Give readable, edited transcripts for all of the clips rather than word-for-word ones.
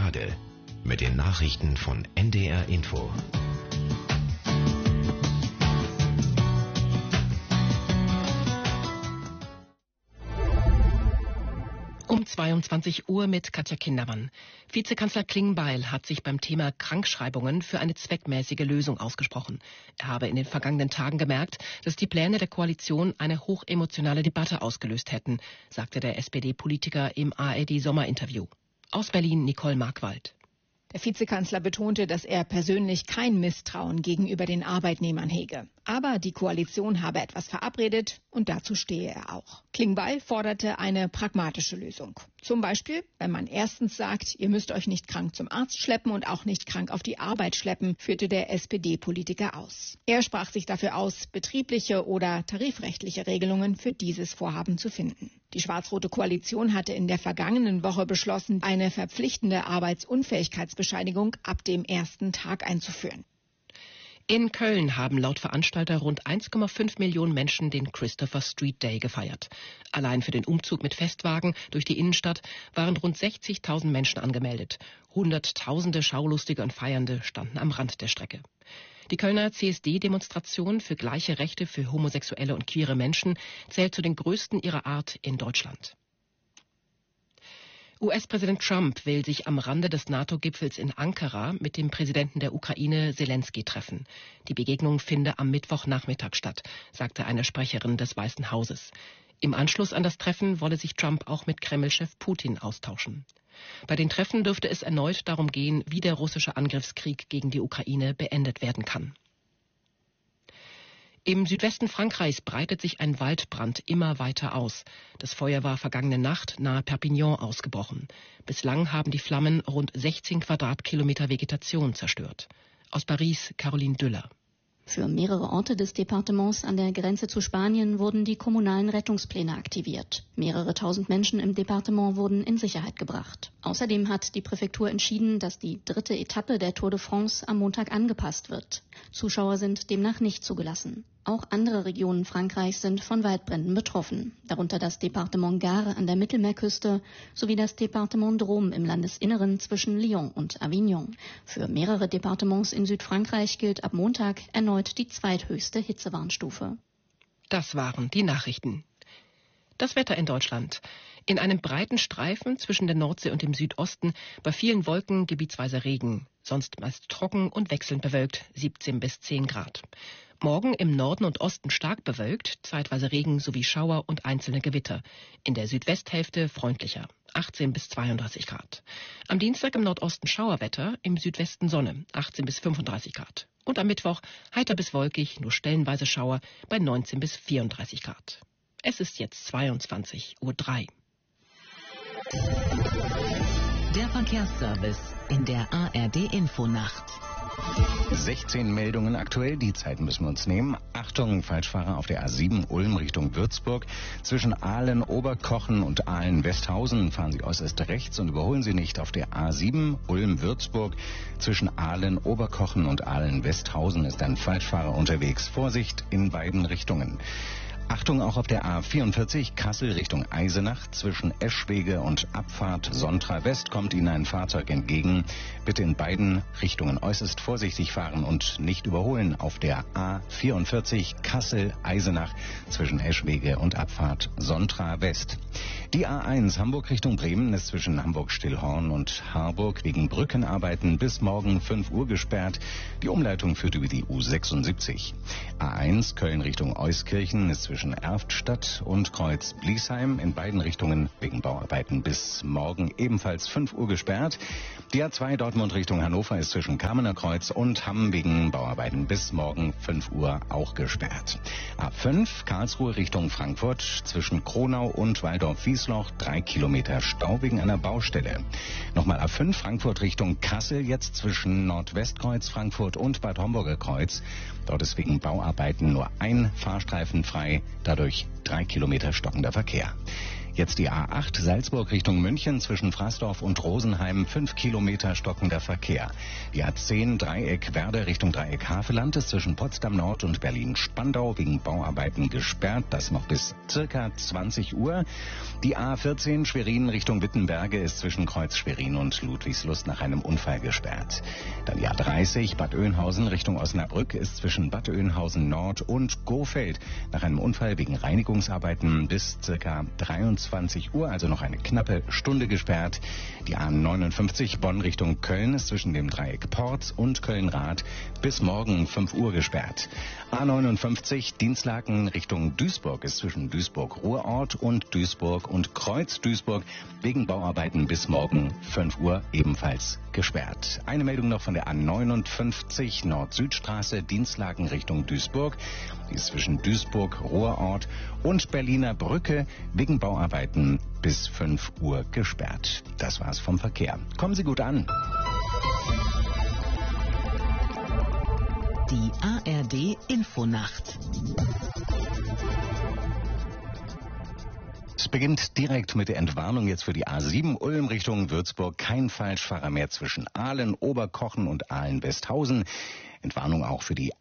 Dekade mit den Nachrichten von NDR Info. Um 22 Uhr mit Katja Kindermann. Vizekanzler Klingbeil hat sich beim Thema Krankschreibungen für eine zweckmäßige Lösung ausgesprochen. Er habe in den vergangenen Tagen gemerkt, dass die Pläne der Koalition eine hochemotionale Debatte ausgelöst hätten, sagte der SPD-Politiker im ARD-Sommerinterview. Aus Berlin Nicole Markwald. Der Vizekanzler betonte, dass er persönlich kein Misstrauen gegenüber den Arbeitnehmern hege. Aber die Koalition habe etwas verabredet und dazu stehe er auch. Klingbeil forderte eine pragmatische Lösung. Zum Beispiel, wenn man erstens sagt, ihr müsst euch nicht krank zum Arzt schleppen und auch nicht krank auf die Arbeit schleppen, führte der SPD-Politiker aus. Er sprach sich dafür aus, betriebliche oder tarifrechtliche Regelungen für dieses Vorhaben zu finden. Die schwarz-rote Koalition hatte in der vergangenen Woche beschlossen, eine verpflichtende Arbeitsunfähigkeitsbescheinigung ab dem ersten Tag einzuführen. In Köln haben laut Veranstalter rund 1,5 Millionen Menschen den Christopher Street Day gefeiert. Allein für den Umzug mit Festwagen durch die Innenstadt waren rund 60.000 Menschen angemeldet. Hunderttausende Schaulustige und Feiernde standen am Rand der Strecke. Die Kölner CSD-Demonstration für gleiche Rechte für homosexuelle und queere Menschen zählt zu den größten ihrer Art in Deutschland. US-Präsident Trump will sich am Rande des NATO-Gipfels in Ankara mit dem Präsidenten der Ukraine Selenskyj treffen. Die Begegnung finde am Mittwochnachmittag statt, sagte eine Sprecherin des Weißen Hauses. Im Anschluss an das Treffen wolle sich Trump auch mit Kreml-Chef Putin austauschen. Bei den Treffen dürfte es erneut darum gehen, wie der russische Angriffskrieg gegen die Ukraine beendet werden kann. Im Südwesten Frankreichs breitet sich ein Waldbrand immer weiter aus. Das Feuer war vergangene Nacht nahe Perpignan ausgebrochen. Bislang haben die Flammen rund 16 Quadratkilometer Vegetation zerstört. Aus Paris Caroline Düller. Für mehrere Orte des Departements an der Grenze zu Spanien wurden die kommunalen Rettungspläne aktiviert. Mehrere tausend Menschen im Departement wurden in Sicherheit gebracht. Außerdem hat die Präfektur entschieden, dass die 3. Etappe der Tour de France am Montag angepasst wird. Zuschauer sind demnach nicht zugelassen. Auch andere Regionen Frankreichs sind von Waldbränden betroffen, darunter das Departement Gard an der Mittelmeerküste sowie das Departement Drôme im Landesinneren zwischen Lyon und Avignon. Für mehrere Departements in Südfrankreich gilt ab Montag erneut die zweithöchste Hitzewarnstufe. Das waren die Nachrichten. Das Wetter in Deutschland. In einem breiten Streifen zwischen der Nordsee und dem Südosten, bei vielen Wolken gebietsweise Regen. Sonst meist trocken und wechselnd bewölkt, 17 bis 10 Grad. Morgen im Norden und Osten stark bewölkt, zeitweise Regen sowie Schauer und einzelne Gewitter. In der Südwesthälfte freundlicher, 18 bis 32 Grad. Am Dienstag im Nordosten Schauerwetter, im Südwesten Sonne, 18 bis 35 Grad. Und am Mittwoch heiter bis wolkig, nur stellenweise Schauer bei 19 bis 34 Grad. Es ist jetzt 22:03 Uhr. Der Verkehrsservice in der ARD-Infonacht. 16 Meldungen aktuell, die Zeit müssen wir uns nehmen. Achtung, Falschfahrer auf der A7 Ulm Richtung Würzburg. Zwischen Aalen-Oberkochen und Aalen-Westhausen fahren Sie äußerst rechts und überholen Sie nicht. Auf der A7 Ulm-Würzburg zwischen Aalen-Oberkochen und Aalen-Westhausen ist ein Falschfahrer unterwegs. Vorsicht in beiden Richtungen. Achtung auch auf der A44 Kassel Richtung Eisenach. Zwischen Eschwege und Abfahrt Sontra West kommt Ihnen ein Fahrzeug entgegen. Bitte in beiden Richtungen äußerst vorsichtig fahren und nicht überholen auf der A44 Kassel Eisenach zwischen Eschwege und Abfahrt Sontra West. Die A1 Hamburg Richtung Bremen ist zwischen Hamburg-Stillhorn und Harburg wegen Brückenarbeiten bis morgen 5 Uhr gesperrt. Die Umleitung führt über die U76. A1 Köln Richtung Euskirchen ist zwischen Erftstadt und Kreuz-Bliesheim in beiden Richtungen wegen Bauarbeiten bis morgen ebenfalls 5 Uhr gesperrt. Die A2 Dortmund Richtung Hannover ist zwischen Kamener Kreuz und Hamm wegen Bauarbeiten bis morgen 5 Uhr auch gesperrt. A5 Karlsruhe Richtung Frankfurt zwischen Kronau und Waldorf-Wiesloch 3 Kilometer Stau wegen einer Baustelle. Nochmal A5 Frankfurt Richtung Kassel jetzt zwischen Nordwestkreuz Frankfurt und Bad Homburger Kreuz. Dort ist wegen Bauarbeiten nur ein Fahrstreifen frei, dadurch 3 Kilometer stockender Verkehr. Jetzt die A8 Salzburg Richtung München zwischen Frasdorf und Rosenheim 5 Kilometer stockender Verkehr. Die A10 Dreieck Werder Richtung Dreieck Havelland ist zwischen Potsdam Nord und Berlin-Spandau wegen Bauarbeiten gesperrt. Das noch bis circa 20 Uhr. Die A14 Schwerin Richtung Wittenberge ist zwischen Kreuz Schwerin und Ludwigslust nach einem Unfall gesperrt. Dann die A30 Bad Oeynhausen Richtung Osnabrück ist zwischen Bad Oeynhausen Nord und Gohfeld nach einem Unfall wegen Reinigungsarbeiten bis circa 23 Uhr, also noch eine knappe Stunde gesperrt. Die A59 Bonn Richtung Köln ist zwischen dem Dreieck Porz und Köln-Rath bis morgen 5 Uhr gesperrt. A59 Dinslaken Richtung Duisburg ist zwischen Duisburg-Ruhrort und Duisburg und Kreuz-Duisburg wegen Bauarbeiten bis morgen 5 Uhr ebenfalls gesperrt. Eine Meldung noch von der A59 Nord-Süd-Straße Dinslaken Richtung Duisburg. Die ist zwischen Duisburg-Ruhrort und Berliner Brücke wegen Bauarbeiten bis 5 Uhr gesperrt. Das war's vom Verkehr. Kommen Sie gut an. Die ARD Infonacht. Es beginnt direkt mit der Entwarnung jetzt für die A7 Ulm Richtung Würzburg. Kein Falschfahrer mehr zwischen Aalen, Oberkochen und Aalen-Westhausen. Entwarnung auch für die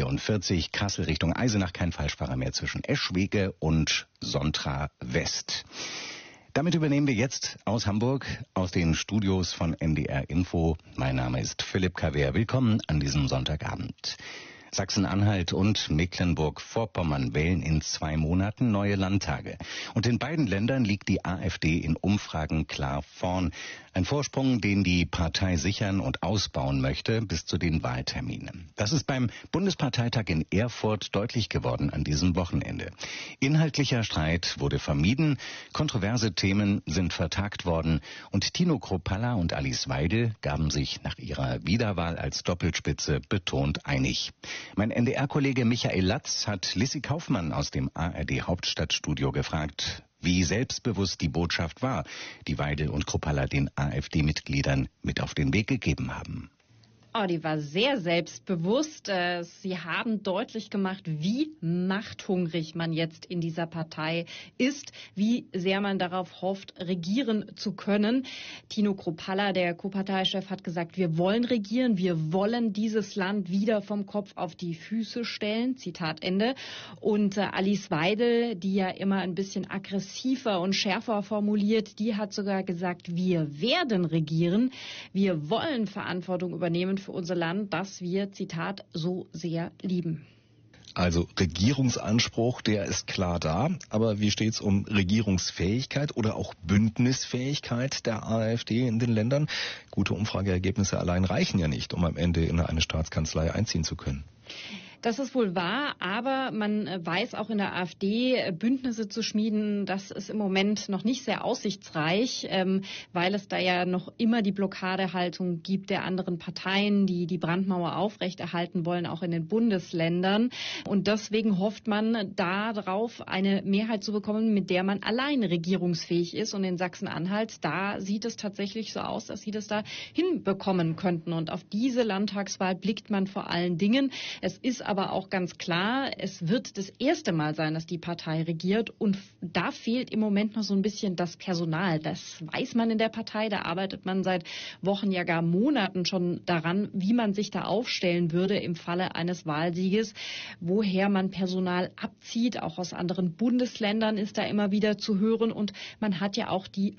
A44 Kassel Richtung Eisenach. Kein Falschfahrer mehr zwischen Eschwege und Sontra West. Damit übernehmen wir jetzt aus Hamburg, aus den Studios von NDR Info. Mein Name ist Philipp Kawehr. Willkommen an diesem Sonntagabend. Sachsen-Anhalt und Mecklenburg-Vorpommern wählen in 2 Monaten neue Landtage. Und in beiden Ländern liegt die AfD in Umfragen klar vorn. Ein Vorsprung, den die Partei sichern und ausbauen möchte bis zu den Wahlterminen. Das ist beim Bundesparteitag in Erfurt deutlich geworden an diesem Wochenende. Inhaltlicher Streit wurde vermieden, kontroverse Themen sind vertagt worden und Tino Kruppalla und Alice Weidel gaben sich nach ihrer Wiederwahl als Doppelspitze betont einig. Mein NDR-Kollege Michael Latz hat Lissi Kaufmann aus dem ARD-Hauptstadtstudio gefragt, wie selbstbewusst die Botschaft war, die Weidel und Kruppalla den AfD-Mitgliedern mit auf den Weg gegeben haben. Oh, die war sehr selbstbewusst. Sie haben deutlich gemacht, wie machthungrig man jetzt in dieser Partei ist, wie sehr man darauf hofft, regieren zu können. Tino Kruppalla, der Co-Parteichef, hat gesagt, wir wollen regieren, wir wollen dieses Land wieder vom Kopf auf die Füße stellen. Zitat Ende. Und Alice Weidel, die ja immer ein bisschen aggressiver und schärfer formuliert, die hat sogar gesagt, wir werden regieren, wir wollen Verantwortung übernehmen für unser Land, das wir, Zitat, so sehr lieben. Also Regierungsanspruch, der ist klar da. Aber wie steht's um Regierungsfähigkeit oder auch Bündnisfähigkeit der AfD in den Ländern? Gute Umfrageergebnisse allein reichen ja nicht, um am Ende in eine Staatskanzlei einziehen zu können. Das ist wohl wahr, aber man weiß auch in der AfD, Bündnisse zu schmieden, das ist im Moment noch nicht sehr aussichtsreich, weil es da ja noch immer die Blockadehaltung gibt der anderen Parteien, die die Brandmauer aufrechterhalten wollen, auch in den Bundesländern. Und deswegen hofft man darauf, eine Mehrheit zu bekommen, mit der man allein regierungsfähig ist. Und in Sachsen-Anhalt, da sieht es tatsächlich so aus, dass sie das da hinbekommen könnten. Und auf diese Landtagswahl blickt man vor allen Dingen. Es ist aber auch ganz klar, es wird das erste Mal sein, dass die Partei regiert und da fehlt im Moment noch so ein bisschen das Personal. Das weiß man in der Partei, da arbeitet man seit Wochen, ja gar Monaten schon daran, wie man sich da aufstellen würde im Falle eines Wahlsieges, woher man Personal abzieht, auch aus anderen Bundesländern ist da immer wieder zu hören und man hat ja auch die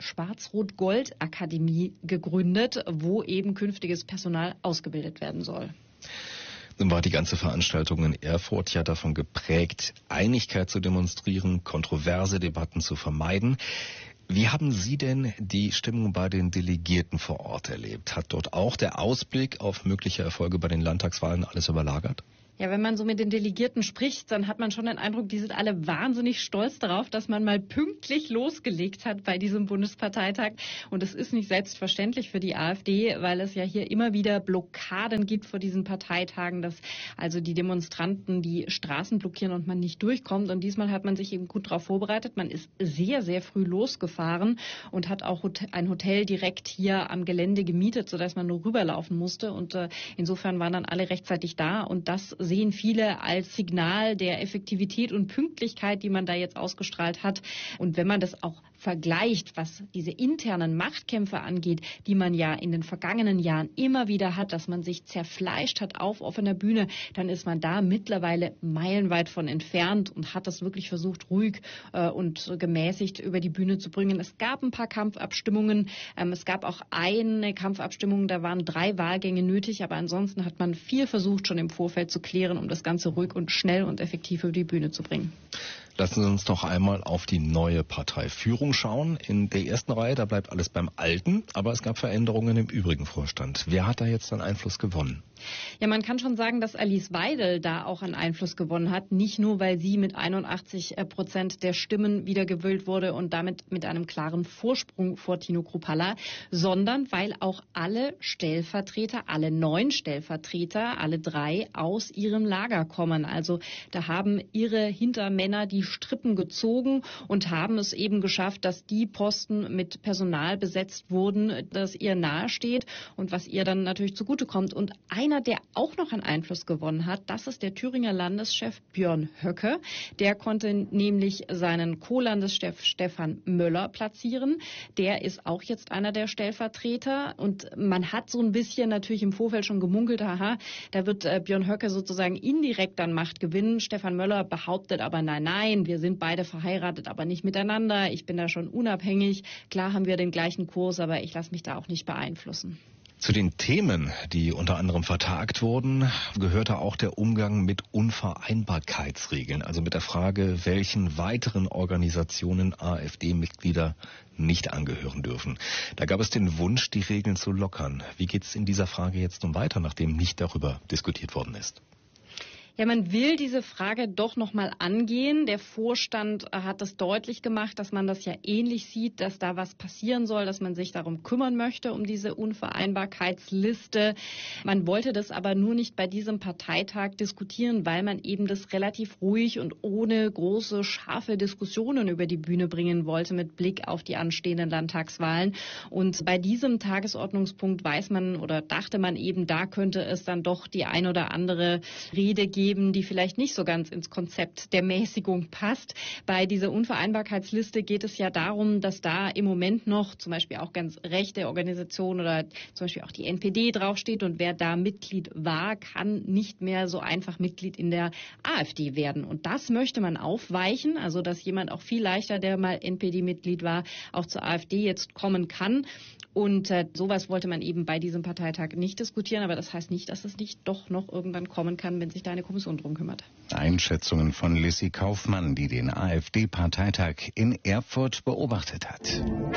Schwarz-Rot-Gold-Akademie gegründet, wo eben künftiges Personal ausgebildet werden soll. Nun war die ganze Veranstaltung in Erfurt ja davon geprägt, Einigkeit zu demonstrieren, kontroverse Debatten zu vermeiden. Wie haben Sie denn die Stimmung bei den Delegierten vor Ort erlebt? Hat dort auch der Ausblick auf mögliche Erfolge bei den Landtagswahlen alles überlagert? Ja, wenn man so mit den Delegierten spricht, dann hat man schon den Eindruck, die sind alle wahnsinnig stolz darauf, dass man mal pünktlich losgelegt hat bei diesem Bundesparteitag. Und es ist nicht selbstverständlich für die AfD, weil es ja hier immer wieder Blockaden gibt vor diesen Parteitagen, dass also die Demonstranten die Straßen blockieren und man nicht durchkommt. Und diesmal hat man sich eben gut darauf vorbereitet. Man ist sehr, sehr früh losgefahren und hat auch ein Hotel direkt hier am Gelände gemietet, sodass man nur rüberlaufen musste. Und insofern waren dann alle rechtzeitig da. Und das sehen viele als Signal der Effektivität und Pünktlichkeit, die man da jetzt ausgestrahlt hat. Und wenn man das auch vergleicht, was diese internen Machtkämpfe angeht, die man ja in den vergangenen Jahren immer wieder hat, dass man sich zerfleischt hat auf offener Bühne, dann ist man da mittlerweile meilenweit von entfernt und hat das wirklich versucht, ruhig und gemäßigt über die Bühne zu bringen. Es gab ein paar Kampfabstimmungen. Es gab auch eine Kampfabstimmung, da waren 3 Wahlgänge nötig, aber ansonsten hat man viel versucht, schon im Vorfeld zu klären, um das Ganze ruhig und schnell und effektiv über die Bühne zu bringen. Lassen Sie uns doch einmal auf die neue Parteiführung schauen. In der ersten Reihe, da bleibt alles beim Alten, aber es gab Veränderungen im übrigen Vorstand. Wer hat da jetzt an Einfluss gewonnen? Ja, man kann schon sagen, dass Alice Weidel da auch an Einfluss gewonnen hat. Nicht nur, weil sie mit 81% der Stimmen wiedergewählt wurde und damit mit einem klaren Vorsprung vor Tino Kruppalla, sondern weil auch alle Stellvertreter, alle 9 Stellvertreter, alle 3 aus ihrem Lager kommen. Also da haben ihre Hintermänner die Strippen gezogen und haben es eben geschafft, dass die Posten mit Personal besetzt wurden, das ihr nahesteht und was ihr dann natürlich zugutekommt. Und einer, der auch noch an Einfluss gewonnen hat, das ist der Thüringer Landeschef Björn Höcke. Der konnte nämlich seinen Co-Landeschef Stefan Möller platzieren. Der ist auch jetzt einer der Stellvertreter. Und man hat so ein bisschen natürlich im Vorfeld schon gemunkelt, da wird Björn Höcke sozusagen indirekt an Macht gewinnen. Stefan Möller behauptet aber, nein, wir sind beide verheiratet, aber nicht miteinander. Ich bin da schon unabhängig. Klar haben wir den gleichen Kurs, aber ich lasse mich da auch nicht beeinflussen. Zu den Themen, die unter anderem vertagt wurden, gehörte auch der Umgang mit Unvereinbarkeitsregeln, also mit der Frage, welchen weiteren Organisationen AfD-Mitglieder nicht angehören dürfen. Da gab es den Wunsch, die Regeln zu lockern. Wie geht es in dieser Frage jetzt nun weiter, nachdem nicht darüber diskutiert worden ist? Ja, man will diese Frage doch nochmal angehen. Der Vorstand hat es deutlich gemacht, dass man das ja ähnlich sieht, dass da was passieren soll, dass man sich darum kümmern möchte, um diese Unvereinbarkeitsliste. Man wollte das aber nur nicht bei diesem Parteitag diskutieren, weil man eben das relativ ruhig und ohne große, scharfe Diskussionen über die Bühne bringen wollte mit Blick auf die anstehenden Landtagswahlen. Und bei diesem Tagesordnungspunkt weiß man oder dachte man eben, da könnte es dann doch die ein oder andere Rede geben, die vielleicht nicht so ganz ins Konzept der Mäßigung passt. Bei dieser Unvereinbarkeitsliste geht es ja darum, dass da im Moment noch zum Beispiel auch ganz rechte Organisationen oder zum Beispiel auch die NPD draufsteht und wer da Mitglied war, kann nicht mehr so einfach Mitglied in der AfD werden. Und das möchte man aufweichen, also dass jemand auch viel leichter, der mal NPD-Mitglied war, auch zur AfD jetzt kommen kann. Und sowas wollte man eben bei diesem Parteitag nicht diskutieren, aber das heißt nicht, dass es nicht doch noch irgendwann kommen kann, wenn sich da eine Kommission drum kümmert. Einschätzungen von Lissy Kaufmann, die den AfD-Parteitag in Erfurt beobachtet hat.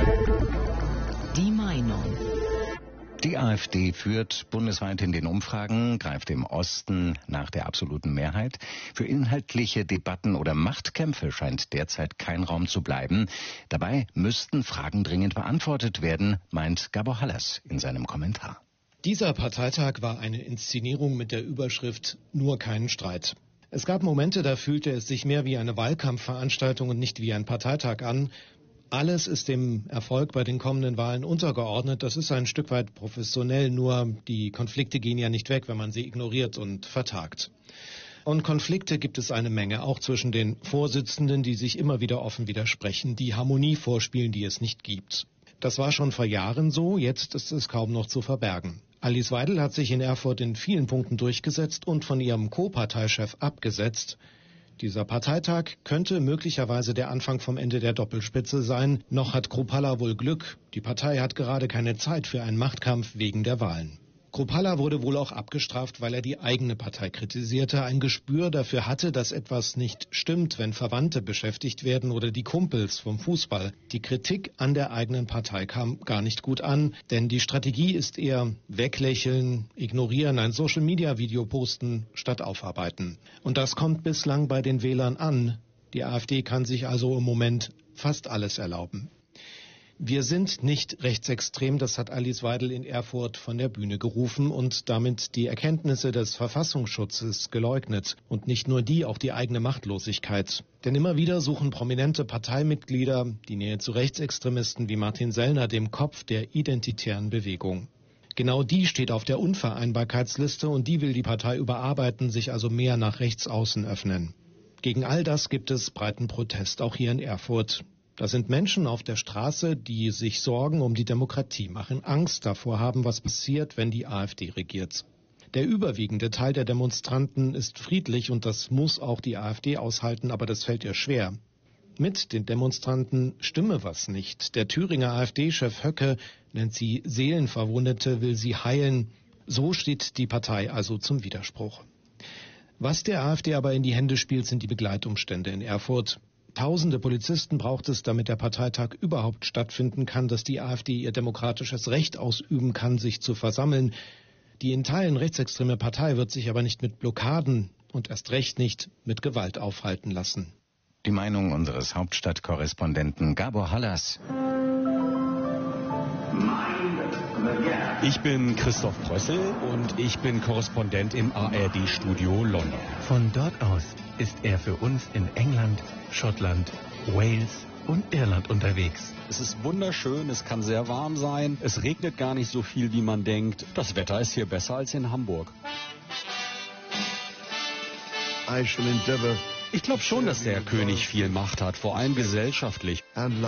Die Meinung. Die AfD führt bundesweit in den Umfragen, greift im Osten nach der absoluten Mehrheit. Für inhaltliche Debatten oder Machtkämpfe scheint derzeit kein Raum zu bleiben. Dabei müssten Fragen dringend beantwortet werden, meint Gabor Hallas in seinem Kommentar. Dieser Parteitag war eine Inszenierung mit der Überschrift »Nur keinen Streit«. Es gab Momente, da fühlte es sich mehr wie eine Wahlkampfveranstaltung und nicht wie ein Parteitag an. Alles ist dem Erfolg bei den kommenden Wahlen untergeordnet. Das ist ein Stück weit professionell, nur die Konflikte gehen ja nicht weg, wenn man sie ignoriert und vertagt. Und Konflikte gibt es eine Menge, auch zwischen den Vorsitzenden, die sich immer wieder offen widersprechen, die Harmonie vorspielen, die es nicht gibt. Das war schon vor Jahren so, jetzt ist es kaum noch zu verbergen. Alice Weidel hat sich in Erfurt in vielen Punkten durchgesetzt und von ihrem Co-Parteichef abgesetzt. Dieser Parteitag könnte möglicherweise der Anfang vom Ende der Doppelspitze sein. Noch hat Kruppalla wohl Glück. Die Partei hat gerade keine Zeit für einen Machtkampf wegen der Wahlen. Kruppalla wurde wohl auch abgestraft, weil er die eigene Partei kritisierte, ein Gespür dafür hatte, dass etwas nicht stimmt, wenn Verwandte beschäftigt werden oder die Kumpels vom Fußball. Die Kritik an der eigenen Partei kam gar nicht gut an, denn die Strategie ist eher weglächeln, ignorieren, ein Social-Media-Video posten statt aufarbeiten. Und das kommt bislang bei den Wählern an. Die AfD kann sich also im Moment fast alles erlauben. Wir sind nicht rechtsextrem, das hat Alice Weidel in Erfurt von der Bühne gerufen und damit die Erkenntnisse des Verfassungsschutzes geleugnet. Und nicht nur die, auch die eigene Machtlosigkeit. Denn immer wieder suchen prominente Parteimitglieder die Nähe zu Rechtsextremisten wie Martin Sellner, dem Kopf der identitären Bewegung. Genau die steht auf der Unvereinbarkeitsliste und die will die Partei überarbeiten, sich also mehr nach rechts außen öffnen. Gegen all das gibt es breiten Protest, auch hier in Erfurt. Das sind Menschen auf der Straße, die sich Sorgen um die Demokratie machen, Angst davor haben, was passiert, wenn die AfD regiert. Der überwiegende Teil der Demonstranten ist friedlich und das muss auch die AfD aushalten, aber das fällt ihr schwer. Mit den Demonstranten stimme was nicht. Der Thüringer AfD-Chef Höcke nennt sie Seelenverwundete, will sie heilen. So steht die Partei also zum Widerspruch. Was der AfD aber in die Hände spielt, sind die Begleitumstände in Erfurt. Tausende Polizisten braucht es, damit der Parteitag überhaupt stattfinden kann, dass die AfD ihr demokratisches Recht ausüben kann, sich zu versammeln. Die in Teilen rechtsextreme Partei wird sich aber nicht mit Blockaden und erst recht nicht mit Gewalt aufhalten lassen. Die Meinung unseres Hauptstadtkorrespondenten Gabor Hallas. Ich bin Christoph Brössel und ich bin Korrespondent im ARD-Studio London. Von dort aus ist er für uns in England, Schottland, Wales und Irland unterwegs. Es ist wunderschön, es kann sehr warm sein, es regnet gar nicht so viel, wie man denkt. Das Wetter ist hier besser als in Hamburg. Ich glaube schon, dass der König viel Macht hat, vor allem gesellschaftlich.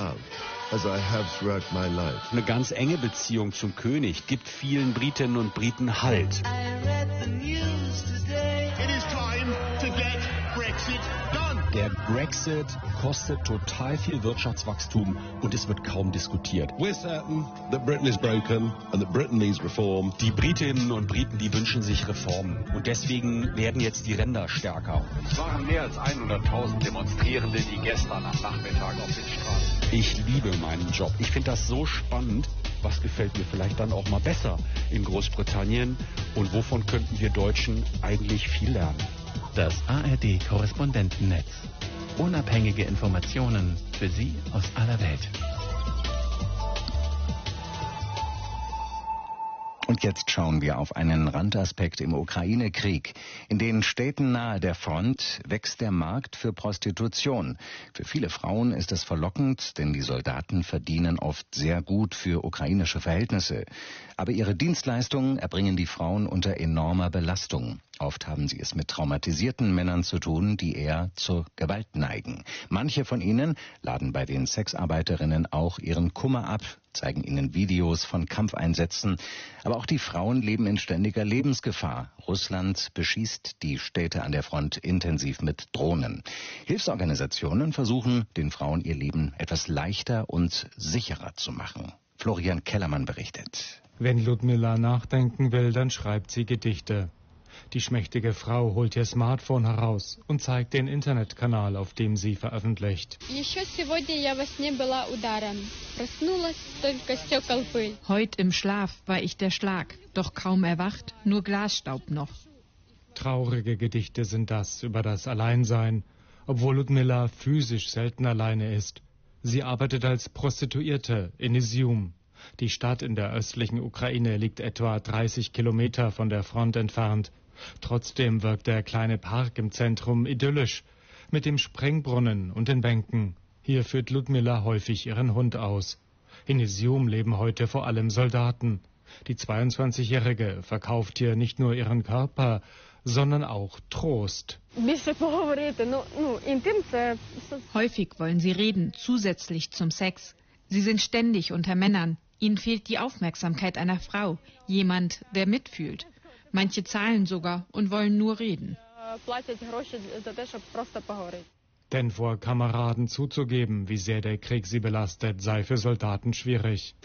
Eine ganz enge Beziehung zum König gibt vielen Britinnen und Briten Halt. Der Brexit kostet total viel Wirtschaftswachstum und es wird kaum diskutiert. Die Britinnen und Briten, die wünschen sich Reformen und deswegen werden jetzt die Ränder stärker. Es waren mehr als 100.000 Demonstrierende, die gestern am Nachmittag auf den Straßen. Ich liebe meinen Job. Ich finde das so spannend. Was gefällt mir vielleicht dann auch mal besser in Großbritannien und wovon könnten wir Deutschen eigentlich viel lernen? Das ARD-Korrespondentennetz. Unabhängige Informationen für Sie aus aller Welt. Und jetzt schauen wir auf einen Randaspekt im Ukraine-Krieg. In den Städten nahe der Front wächst der Markt für Prostitution. Für viele Frauen ist es verlockend, denn die Soldaten verdienen oft sehr gut für ukrainische Verhältnisse. Aber ihre Dienstleistungen erbringen die Frauen unter enormer Belastung. Oft haben sie es mit traumatisierten Männern zu tun, die eher zur Gewalt neigen. Manche von ihnen laden bei den Sexarbeiterinnen auch ihren Kummer ab, zeigen ihnen Videos von Kampfeinsätzen. Aber auch die Frauen leben in ständiger Lebensgefahr. Russland beschießt die Städte an der Front intensiv mit Drohnen. Hilfsorganisationen versuchen, den Frauen ihr Leben etwas leichter und sicherer zu machen. Florian Kellermann berichtet. Wenn Ludmila nachdenken will, dann schreibt sie Gedichte. Die schmächtige Frau holt ihr Smartphone heraus und zeigt den Internetkanal, auf dem sie veröffentlicht. Heut im Schlaf war ich der Schlag, doch kaum erwacht, nur Glasstaub noch. Traurige Gedichte sind das über das Alleinsein, obwohl Ludmila physisch selten alleine ist. Sie arbeitet als Prostituierte in Izium. Die Stadt in der östlichen Ukraine liegt etwa 30 Kilometer von der Front entfernt. Trotzdem wirkt der kleine Park im Zentrum idyllisch, mit dem Springbrunnen und den Bänken. Hier führt Ludmila häufig ihren Hund aus. In Izium leben heute vor allem Soldaten. Die 22-Jährige verkauft hier nicht nur ihren Körper, sondern auch Trost. Häufig wollen sie reden, zusätzlich zum Sex. Sie sind ständig unter Männern. Ihnen fehlt die Aufmerksamkeit einer Frau, jemand, der mitfühlt. Manche zahlen sogar und wollen nur reden. Denn vor Kameraden zuzugeben, wie sehr der Krieg sie belastet, sei für Soldaten schwierig.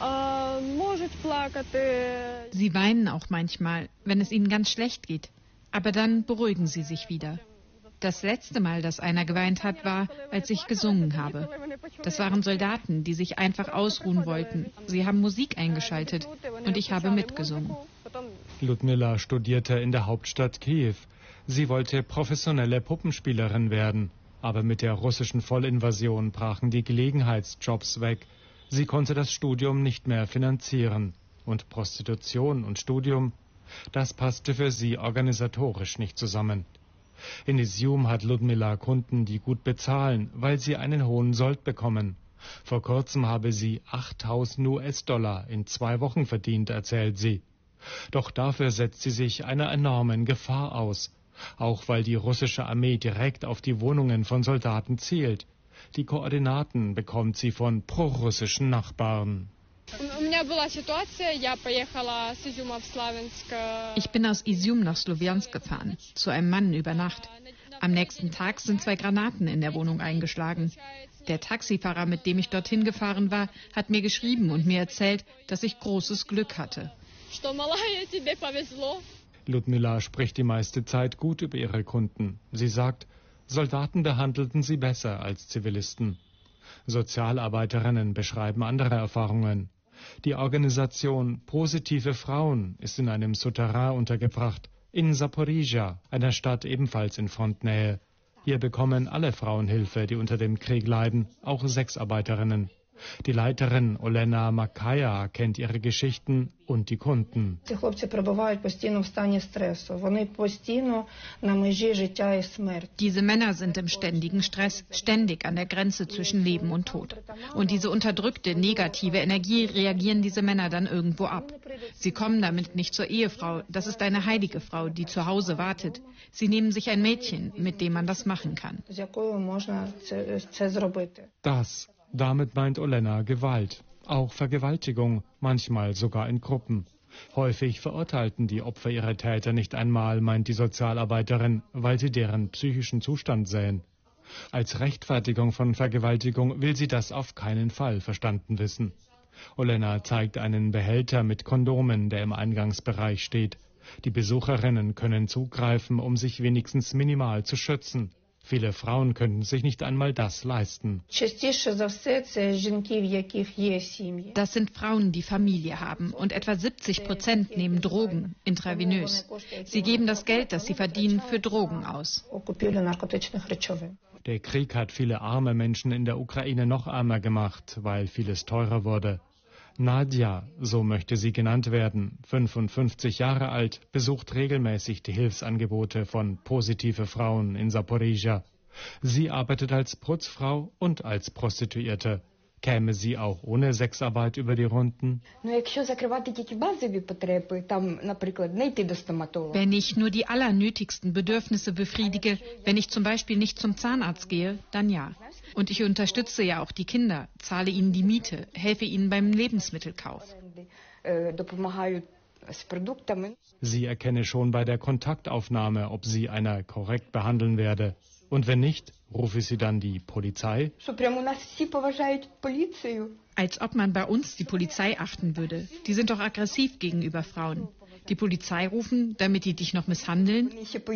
Sie weinen auch manchmal, wenn es ihnen ganz schlecht geht. Aber dann beruhigen sie sich wieder. Das letzte Mal, dass einer geweint hat, war, als ich gesungen habe. Das waren Soldaten, die sich einfach ausruhen wollten. Sie haben Musik eingeschaltet und ich habe mitgesungen. Ludmila studierte in der Hauptstadt Kiew. Sie wollte professionelle Puppenspielerin werden. Aber mit der russischen Vollinvasion brachen die Gelegenheitsjobs weg. Sie konnte das Studium nicht mehr finanzieren. Und Prostitution und Studium, das passte für sie organisatorisch nicht zusammen. In Izium hat Ludmila Kunden, die gut bezahlen, weil sie einen hohen Sold bekommen. Vor kurzem habe sie 8.000 US-Dollar in 2 Wochen verdient, erzählt sie. Doch dafür setzt sie sich einer enormen Gefahr aus. Auch weil die russische Armee direkt auf die Wohnungen von Soldaten zielt. Die Koordinaten bekommt sie von prorussischen Nachbarn. Ich bin aus Izjum nach Slowjansk gefahren, zu einem Mann über Nacht. Am nächsten Tag sind 2 Granaten in der Wohnung eingeschlagen. Der Taxifahrer, mit dem ich dorthin gefahren war, hat mir geschrieben und mir erzählt, dass ich großes Glück hatte. Ludmila spricht die meiste Zeit gut über ihre Kunden. Sie sagt, Soldaten behandelten sie besser als Zivilisten. Sozialarbeiterinnen beschreiben andere Erfahrungen. Die Organisation Positive Frauen ist in einem Souterrain untergebracht, in Zaporizhia, einer Stadt ebenfalls in Frontnähe. Hier bekommen alle Frauen Hilfe, die unter dem Krieg leiden, auch Sexarbeiterinnen. Die Leiterin Olena Makaya kennt ihre Geschichten und die Kunden. Diese Männer sind im ständigen Stress, ständig an der Grenze zwischen Leben und Tod. Und diese unterdrückte, negative Energie reagieren diese Männer dann irgendwo ab. Sie kommen damit nicht zur Ehefrau, das ist eine heilige Frau, die zu Hause wartet. Sie nehmen sich ein Mädchen, mit dem man das machen kann. Damit meint Olena Gewalt, auch Vergewaltigung, manchmal sogar in Gruppen. Häufig verurteilten die Opfer ihre Täter nicht einmal, meint die Sozialarbeiterin, weil sie deren psychischen Zustand sähen. Als Rechtfertigung von Vergewaltigung will sie das auf keinen Fall verstanden wissen. Olena zeigt einen Behälter mit Kondomen, der im Eingangsbereich steht. Die Besucherinnen können zugreifen, um sich wenigstens minimal zu schützen. Viele Frauen könnten sich nicht einmal das leisten. Das sind Frauen, die Familie haben, und etwa 70% nehmen Drogen, intravenös. Sie geben das Geld, das sie verdienen, für Drogen aus. Der Krieg hat viele arme Menschen in der Ukraine noch ärmer gemacht, weil vieles teurer wurde. Nadja, so möchte sie genannt werden, 55 Jahre alt, besucht regelmäßig die Hilfsangebote von Positive Frauen in Zaporizhia. Sie arbeitet als Putzfrau und als Prostituierte. Käme sie auch ohne Sexarbeit über die Runden? Wenn ich nur die allernötigsten Bedürfnisse befriedige, wenn ich zum Beispiel nicht zum Zahnarzt gehe, dann ja. Und ich unterstütze ja auch die Kinder, zahle ihnen die Miete, helfe ihnen beim Lebensmittelkauf. Sie erkenne schon bei der Kontaktaufnahme, ob sie einer korrekt behandeln werde. Und wenn nicht, rufe sie dann die Polizei? Als ob man bei uns die Polizei achten würde. Die sind doch aggressiv gegenüber Frauen. Die Polizei rufen, damit die dich noch misshandeln?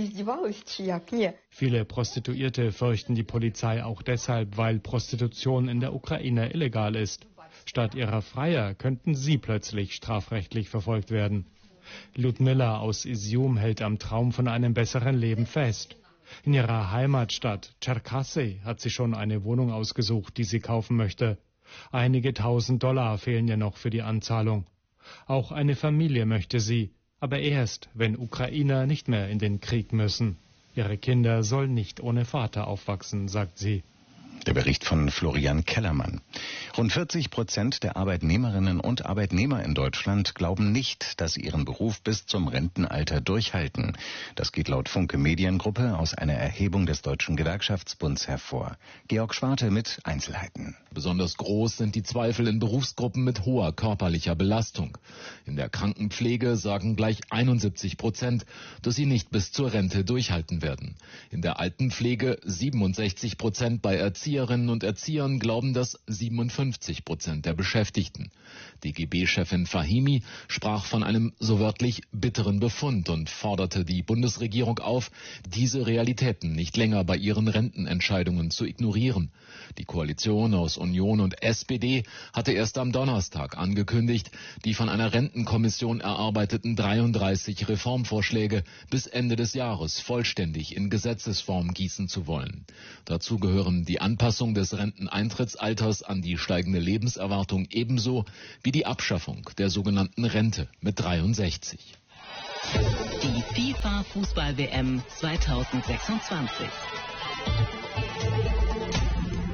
Viele Prostituierte fürchten die Polizei auch deshalb, weil Prostitution in der Ukraine illegal ist. Statt ihrer Freier könnten sie plötzlich strafrechtlich verfolgt werden. Ludmila aus Izjum hält am Traum von einem besseren Leben fest. In ihrer Heimatstadt Cherkassy hat sie schon eine Wohnung ausgesucht, die sie kaufen möchte. Einige $1000 fehlen ihr noch für die Anzahlung. Auch eine Familie möchte sie, aber erst, wenn Ukrainer nicht mehr in den Krieg müssen. Ihre Kinder sollen nicht ohne Vater aufwachsen, sagt sie. Der Bericht von Florian Kellermann. Rund 40% der Arbeitnehmerinnen und Arbeitnehmer in Deutschland glauben nicht, dass sie ihren Beruf bis zum Rentenalter durchhalten. Das geht laut Funke Mediengruppe aus einer Erhebung des Deutschen Gewerkschaftsbunds hervor. Georg Schwarte mit Einzelheiten. Besonders groß sind die Zweifel in Berufsgruppen mit hoher körperlicher Belastung. In der Krankenpflege sagen gleich 71%, dass sie nicht bis zur Rente durchhalten werden. In der Altenpflege 67%, bei Erzieherinnen und Erziehern glauben das 57% der Beschäftigten. DGB-Chefin Fahimi sprach von einem so wörtlich bitteren Befund und forderte die Bundesregierung auf, diese Realitäten nicht länger bei ihren Rentenentscheidungen zu ignorieren. Die Koalition aus Union und SPD hatte erst am Donnerstag angekündigt, die von einer Rentenkommission erarbeiteten 33 Reformvorschläge bis Ende des Jahres vollständig in Gesetzesform gießen zu wollen. Dazu gehören die Anpassung des Renteneintrittsalters an die steigende Lebenserwartung ebenso wie die Abschaffung der sogenannten Rente mit 63. Die FIFA-Fußball-WM 2026.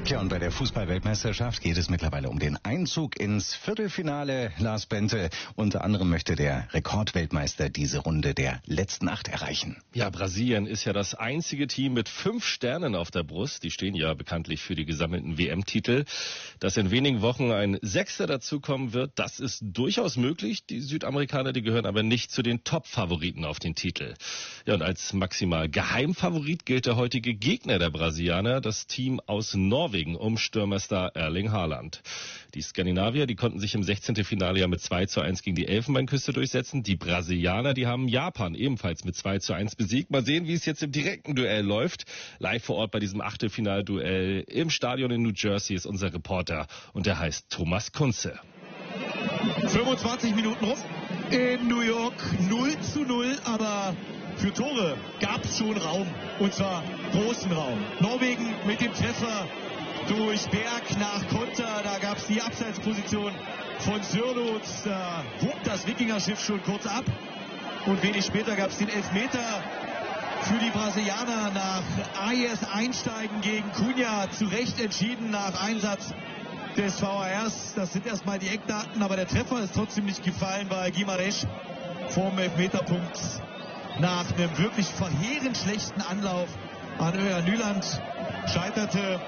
Tja, und bei der Fußball-Weltmeisterschaft geht es mittlerweile um den Einzug ins Viertelfinale. Lars Bente, unter anderem möchte der Rekordweltmeister diese Runde der letzten 8 erreichen. Ja, Brasilien ist ja das einzige Team mit 5 Sternen auf der Brust. Die stehen ja bekanntlich für die gesammelten WM-Titel. Dass in wenigen Wochen ein 6. dazukommen wird, das ist durchaus möglich. Die Südamerikaner, die gehören aber nicht zu den Top-Favoriten auf den Titel. Ja, und als maximal Geheimfavorit gilt der heutige Gegner der Brasilianer, das Team aus Norwegen um Stürmerstar Erling Haaland. Die Skandinavier, die konnten sich im 16. Finale ja mit 2:1 gegen die Elfenbeinküste durchsetzen. Die Brasilianer, die haben Japan ebenfalls mit 2:1 besiegt. Mal sehen, wie es jetzt im direkten Duell läuft. Live vor Ort bei diesem Achtelfinalduell im Stadion in New Jersey ist unser Reporter und der heißt Thomas Kunze. 25 Minuten rum in New York, 0:0, aber für Tore gab es schon Raum, und zwar großen Raum. Norwegen mit dem Treffer durch Berg nach Konter, da gab es die Abseitsposition von Sörloth, da hob das Wikingerschiff schon kurz ab und wenig später gab es den Elfmeter für die Brasilianer nach Ayers Einsteigen gegen Cunha, zu Recht entschieden nach Einsatz des VARs. Das sind erstmal die Eckdaten, aber der Treffer ist trotzdem nicht gefallen, weil Guimarães vom Elfmeterpunkt nach einem wirklich verheerend schlechten Anlauf an Örjan Nyland scheiterte.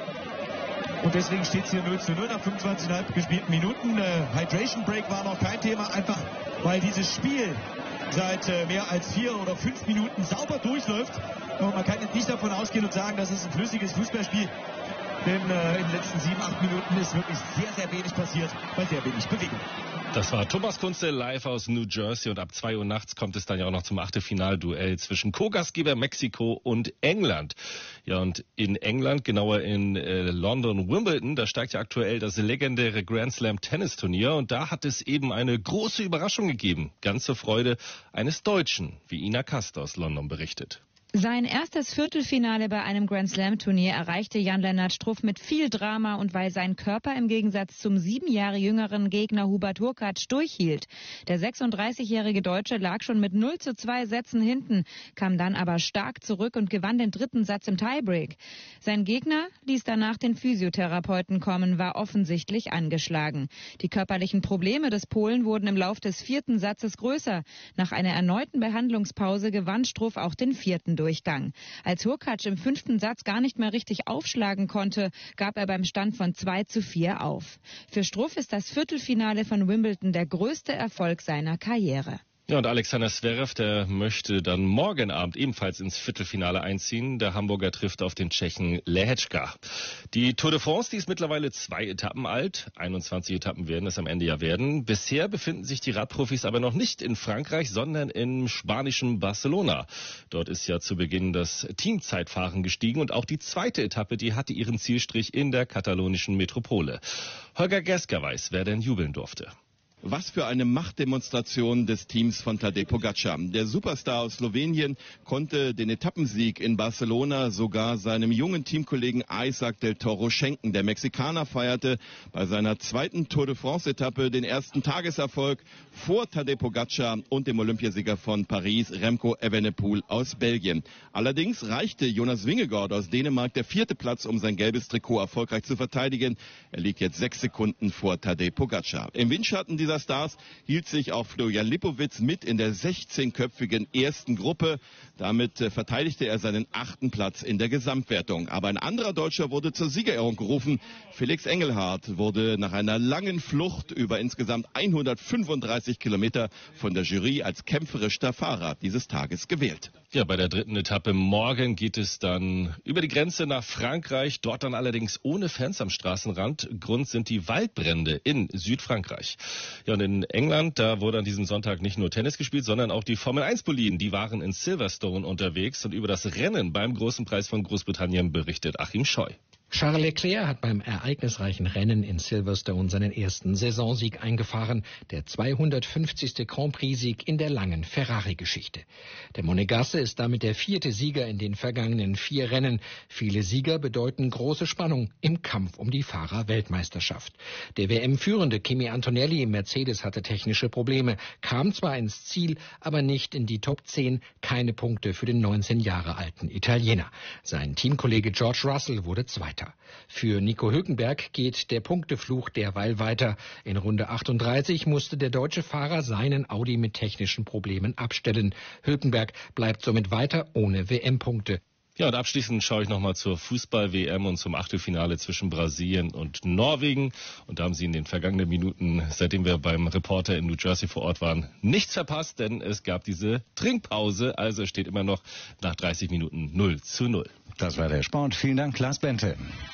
Und deswegen steht es hier 0:0 nach 25,5 gespielten Minuten. Hydration Break war noch kein Thema, einfach weil dieses Spiel seit mehr als 4 oder 5 Minuten sauber durchläuft. Und man kann jetzt nicht davon ausgehen und sagen, das ist ein flüssiges Fußballspiel. Denn in den letzten 7, 8 Minuten ist wirklich sehr, sehr wenig passiert, bei sehr wenig Bewegung. Das war Thomas Kunze live aus New Jersey und ab 2 Uhr nachts kommt es dann ja auch noch zum Achtelfinalduell zwischen Co-Gastgeber Mexiko und England. Ja, und in England, genauer in London, Wimbledon, da steigt ja aktuell das legendäre Grand Slam Tennisturnier und da hat es eben eine große Überraschung gegeben. Ganz zur Freude eines Deutschen, wie Ina Kast aus London berichtet. Sein erstes Viertelfinale bei einem Grand-Slam-Turnier erreichte Jan-Lennart Struff mit viel Drama und weil sein Körper im Gegensatz zum 7 Jahre jüngeren Gegner Hubert Hurkacz durchhielt. Der 36-jährige Deutsche lag schon mit 0:2 Sätzen hinten, kam dann aber stark zurück und gewann den 3. Satz im Tiebreak. Sein Gegner ließ danach den Physiotherapeuten kommen, war offensichtlich angeschlagen. Die körperlichen Probleme des Polen wurden im Lauf des 4. Satzes größer. Nach einer erneuten Behandlungspause gewann Struff auch den 4. Durchgang. Als Hurkacz im 5. Satz gar nicht mehr richtig aufschlagen konnte, gab er beim Stand von 2:4 auf. Für Struff ist das Viertelfinale von Wimbledon der größte Erfolg seiner Karriere. Ja, und Alexander Zverev, der möchte dann morgen Abend ebenfalls ins Viertelfinale einziehen. Der Hamburger trifft auf den Tschechen Lehečka. Die Tour de France, die ist mittlerweile 2 Etappen alt. 21 Etappen werden es am Ende ja werden. Bisher befinden sich die Radprofis aber noch nicht in Frankreich, sondern im spanischen Barcelona. Dort ist ja zu Beginn das Teamzeitfahren gestiegen und auch die 2. Etappe, die hatte ihren Zielstrich in der katalonischen Metropole. Holger Gersker weiß, wer denn jubeln durfte. Was für eine Machtdemonstration des Teams von Tadej Pogačar. Der Superstar aus Slowenien konnte den Etappensieg in Barcelona sogar seinem jungen Teamkollegen Isaac del Toro schenken. Der Mexikaner feierte bei seiner 2. Tour de France-Etappe den ersten Tageserfolg vor Tadej Pogačar und dem Olympiasieger von Paris, Remco Evenepoel aus Belgien. Allerdings reichte Jonas Vingegaard aus Dänemark der 4. Platz, um sein gelbes Trikot erfolgreich zu verteidigen. Er liegt jetzt 6 Sekunden vor Tadej Pogačar. Im Windschatten dieser Stars hielt sich auch Florian Lipowitz mit in der 16-köpfigen ersten Gruppe. Damit verteidigte er seinen 8. Platz in der Gesamtwertung. Aber ein anderer Deutscher wurde zur Siegerehrung gerufen. Felix Engelhardt wurde nach einer langen Flucht über insgesamt 135 Kilometer von der Jury als kämpferischster Fahrer dieses Tages gewählt. Ja, bei der 3. Etappe morgen geht es dann über die Grenze nach Frankreich, dort dann allerdings ohne Fans am Straßenrand. Grund sind die Waldbrände in Südfrankreich. Ja, und in England, da wurde an diesem Sonntag nicht nur Tennis gespielt, sondern auch die Formel-1-Boliden. Die waren in Silverstone unterwegs und über das Rennen beim Großen Preis von Großbritannien berichtet Achim Scheu. Charles Leclerc hat beim ereignisreichen Rennen in Silverstone seinen ersten Saisonsieg eingefahren, der 250. Grand Prix-Sieg in der langen Ferrari-Geschichte. Der Monegasse ist damit der 4. Sieger in den vergangenen 4 Rennen. Viele Sieger bedeuten große Spannung im Kampf um die Fahrer-Weltmeisterschaft. Der WM-Führende Kimi Antonelli im Mercedes hatte technische Probleme, kam zwar ins Ziel, aber nicht in die Top 10, keine Punkte für den 19 Jahre alten Italiener. Sein Teamkollege George Russell wurde Zweiter. weiter. Für Nico Hülkenberg geht der Punktefluch derweil weiter. In Runde 38 musste der deutsche Fahrer seinen Audi mit technischen Problemen abstellen. Hülkenberg bleibt somit weiter ohne WM-Punkte. Ja, und abschließend schaue ich nochmal zur Fußball-WM und zum Achtelfinale zwischen Brasilien und Norwegen. Und da haben Sie in den vergangenen Minuten, seitdem wir beim Reporter in New Jersey vor Ort waren, nichts verpasst, denn es gab diese Trinkpause. Also es steht immer noch nach 30 Minuten 0:0. Das war der Sport. Vielen Dank, Lars Bente.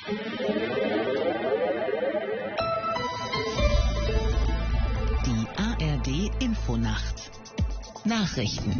Die ARD-Infonacht. Nachrichten.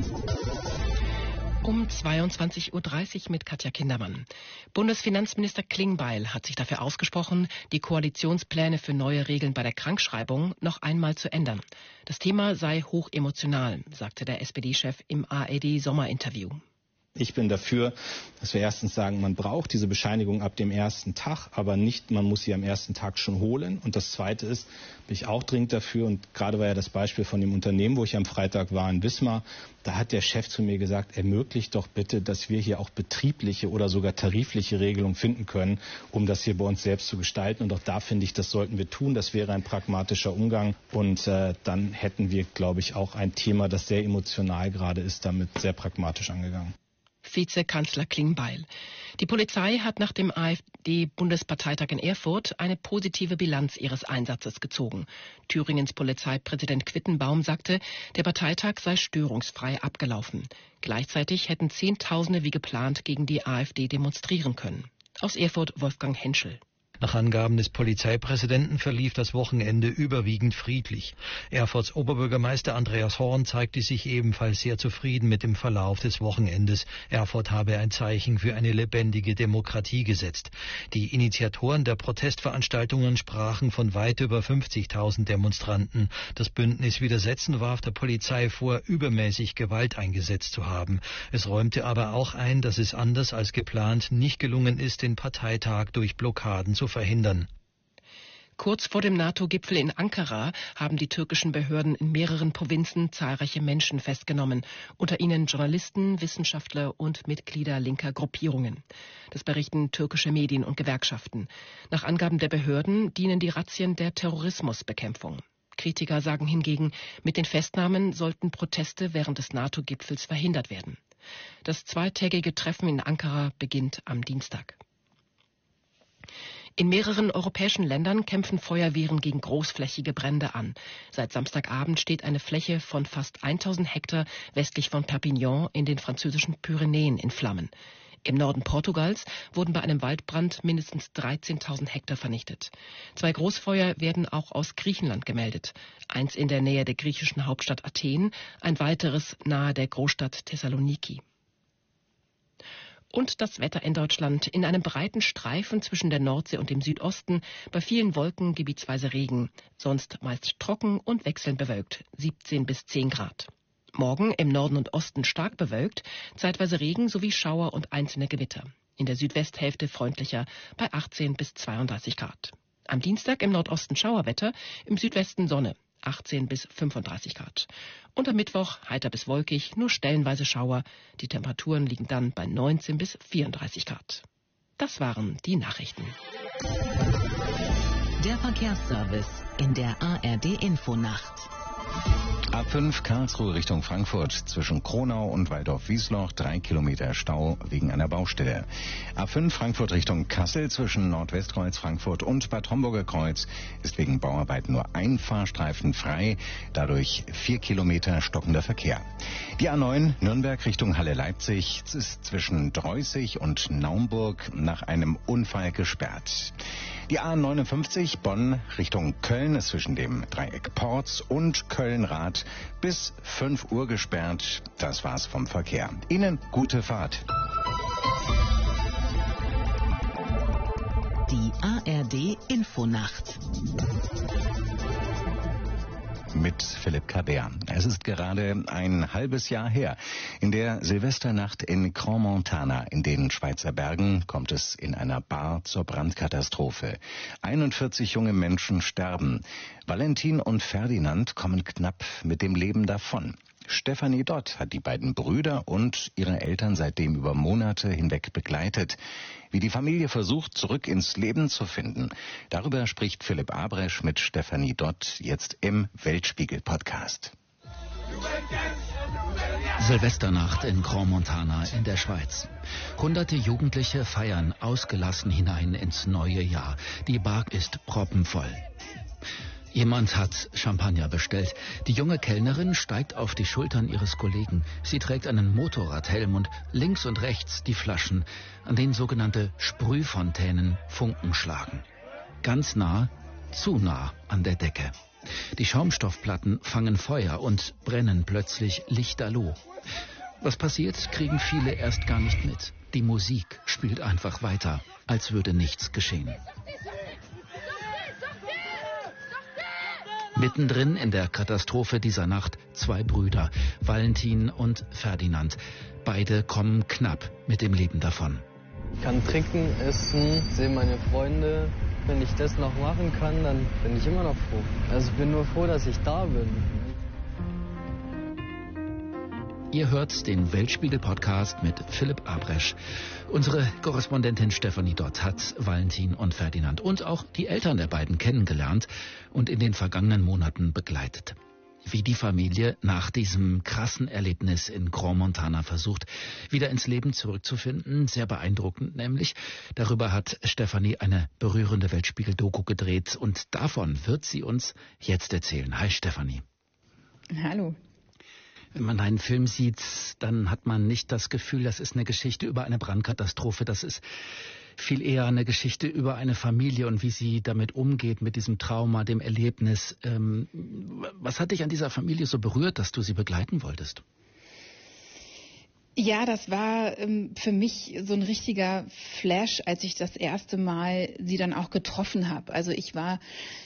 Um 22:30 Uhr mit Katja Kindermann. Bundesfinanzminister Klingbeil hat sich dafür ausgesprochen, die Koalitionspläne für neue Regeln bei der Krankschreibung noch einmal zu ändern. Das Thema sei hochemotional, sagte der SPD-Chef im ARD-Sommerinterview. Ich bin dafür, dass wir erstens sagen, man braucht diese Bescheinigung ab dem ersten Tag, aber nicht, man muss sie am ersten Tag schon holen. Und das Zweite ist, bin ich auch dringend dafür, und gerade war ja das Beispiel von dem Unternehmen, wo ich am Freitag war in Wismar, da hat der Chef zu mir gesagt, ermöglicht doch bitte, dass wir hier auch betriebliche oder sogar tarifliche Regelungen finden können, um das hier bei uns selbst zu gestalten. Und auch da finde ich, das sollten wir tun. Das wäre ein pragmatischer Umgang. Und dann hätten wir, glaube ich, auch ein Thema, das sehr emotional gerade ist, damit sehr pragmatisch angegangen. Vizekanzler Klingbeil. Die Polizei hat nach dem AfD-Bundesparteitag in Erfurt eine positive Bilanz ihres Einsatzes gezogen. Thüringens Polizeipräsident Quittenbaum sagte, der Parteitag sei störungsfrei abgelaufen. Gleichzeitig hätten Zehntausende wie geplant gegen die AfD demonstrieren können. Aus Erfurt Wolfgang Henschel. Nach Angaben des Polizeipräsidenten verlief das Wochenende überwiegend friedlich. Erfurts Oberbürgermeister Andreas Horn zeigte sich ebenfalls sehr zufrieden mit dem Verlauf des Wochenendes. Erfurt habe ein Zeichen für eine lebendige Demokratie gesetzt. Die Initiatoren der Protestveranstaltungen sprachen von weit über 50.000 Demonstranten. Das Bündnis Widersetzen warf der Polizei vor, übermäßig Gewalt eingesetzt zu haben. Es räumte aber auch ein, dass es anders als geplant nicht gelungen ist, den Parteitag durch Blockaden zu verhindern. Kurz vor dem NATO-Gipfel in Ankara haben die türkischen Behörden in mehreren Provinzen zahlreiche Menschen festgenommen, unter ihnen Journalisten, Wissenschaftler und Mitglieder linker Gruppierungen. Das berichten türkische Medien und Gewerkschaften. Nach Angaben der Behörden dienen die Razzien der Terrorismusbekämpfung. Kritiker sagen hingegen, mit den Festnahmen sollten Proteste während des NATO-Gipfels verhindert werden. Das zweitägige Treffen in Ankara beginnt am Dienstag. In mehreren europäischen Ländern kämpfen Feuerwehren gegen großflächige Brände an. Seit Samstagabend steht eine Fläche von fast 1000 Hektar westlich von Perpignan in den französischen Pyrenäen in Flammen. Im Norden Portugals wurden bei einem Waldbrand mindestens 13.000 Hektar vernichtet. 2 Großfeuer werden auch aus Griechenland gemeldet. Eins in der Nähe der griechischen Hauptstadt Athen, ein weiteres nahe der Großstadt Thessaloniki. Und das Wetter in Deutschland. In einem breiten Streifen zwischen der Nordsee und dem Südosten, bei vielen Wolken gebietsweise Regen. Sonst meist trocken und wechselnd bewölkt, 17 bis 10 Grad. Morgen im Norden und Osten stark bewölkt, zeitweise Regen sowie Schauer und einzelne Gewitter. In der Südwesthälfte freundlicher bei 18 bis 32 Grad. Am Dienstag im Nordosten Schauerwetter, im Südwesten Sonne. 18 bis 35 Grad. Und am Mittwoch heiter bis wolkig, nur stellenweise Schauer. Die Temperaturen liegen dann bei 19 bis 34 Grad. Das waren die Nachrichten. Der Verkehrsservice in der ARD-Infonacht. A5 Karlsruhe Richtung Frankfurt zwischen Kronau und Waldorf-Wiesloch 3 Kilometer Stau wegen einer Baustelle. A5 Frankfurt Richtung Kassel zwischen Nordwestkreuz Frankfurt und Bad Homburger Kreuz ist wegen Bauarbeiten nur ein Fahrstreifen frei, dadurch 4 Kilometer stockender Verkehr. Die A9 Nürnberg Richtung Halle-Leipzig ist zwischen Dreußig und Naumburg nach einem Unfall gesperrt. Die A59 Bonn Richtung Köln ist zwischen dem Dreieck Porz und Köln-Rath bis 5 Uhr gesperrt. Das war's vom Verkehr. Ihnen gute Fahrt. Die ARD-Infonacht. Mit Philipp Kabert. Es ist gerade ein halbes Jahr her. In der Silvesternacht in Crans-Montana in den Schweizer Bergen kommt es in einer Bar zur Brandkatastrophe. 41 junge Menschen sterben. Valentin und Ferdinand kommen knapp mit dem Leben davon. Stefanie Dott hat die beiden Brüder und ihre Eltern seitdem über Monate hinweg begleitet. Wie die Familie versucht, zurück ins Leben zu finden, darüber spricht Philipp Abresch mit Stefanie Dott jetzt im Weltspiegel-Podcast. Silvesternacht in Grand Montana in der Schweiz. Hunderte Jugendliche feiern ausgelassen hinein ins neue Jahr. Die Bar ist proppenvoll. Jemand hat Champagner bestellt. Die junge Kellnerin steigt auf die Schultern ihres Kollegen. Sie trägt einen Motorradhelm und links und rechts die Flaschen, an denen sogenannte Sprühfontänen Funken schlagen. Ganz nah, zu nah an der Decke. Die Schaumstoffplatten fangen Feuer und brennen plötzlich lichterloh. Was passiert, kriegen viele erst gar nicht mit. Die Musik spielt einfach weiter, als würde nichts geschehen. Mittendrin in der Katastrophe dieser Nacht 2 Brüder, Valentin und Ferdinand. Beide kommen knapp mit dem Leben davon. Ich kann trinken, essen, sehe meine Freunde. Wenn ich das noch machen kann, dann bin ich immer noch froh. Also ich bin nur froh, dass ich da bin. Ihr hört den Weltspiegel-Podcast mit Philipp Abresch. Unsere Korrespondentin Stefanie Dott hat Valentin und Ferdinand und auch die Eltern der beiden kennengelernt und in den vergangenen Monaten begleitet. Wie die Familie nach diesem krassen Erlebnis in Grand Montana versucht, wieder ins Leben zurückzufinden. Sehr beeindruckend nämlich. Darüber hat Stefanie eine berührende Weltspiegel-Doku gedreht und davon wird sie uns jetzt erzählen. Hi Stefanie. Hallo. Wenn man einen Film sieht, dann hat man nicht das Gefühl, das ist eine Geschichte über eine Brandkatastrophe. Das ist viel eher eine Geschichte über eine Familie und wie sie damit umgeht, mit diesem Trauma, dem Erlebnis. Was hat dich an dieser Familie so berührt, dass du sie begleiten wolltest? Ja, das war für mich so ein richtiger Flash, als ich das erste Mal sie dann auch getroffen habe. Also ich war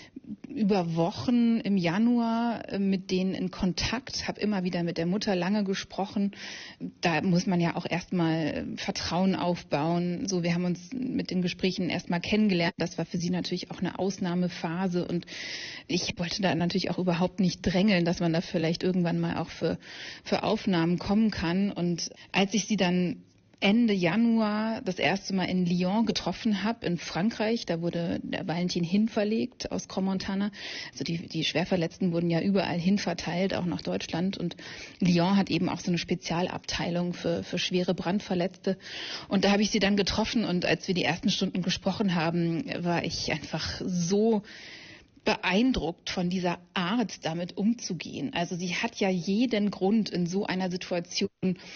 über Wochen im Januar mit denen in Kontakt, habe immer wieder mit der Mutter lange gesprochen. Da muss man ja auch erstmal Vertrauen aufbauen. So, wir haben uns mit den Gesprächen erstmal kennengelernt. Das war für sie natürlich auch eine Ausnahmephase und ich wollte da natürlich auch überhaupt nicht drängeln, dass man da vielleicht irgendwann mal auch für Aufnahmen kommen kann. Und als ich sie dann Ende Januar das erste Mal in Lyon getroffen habe, in Frankreich. Da wurde der Valentin hinverlegt aus Grand Montana. Also die Schwerverletzten wurden ja überall hinverteilt, auch nach Deutschland. Und Lyon hat eben auch so eine Spezialabteilung für schwere Brandverletzte. Und da habe ich sie dann getroffen und als wir die ersten Stunden gesprochen haben, war ich einfach so beeindruckt von dieser Art, damit umzugehen. Also sie hat ja jeden Grund in so einer Situation,